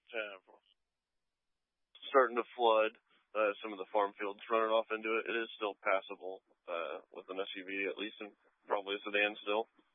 starting to flood. Some of the farm fields running off into it. It is still passable with an SUV, at least, and probably a sedan still.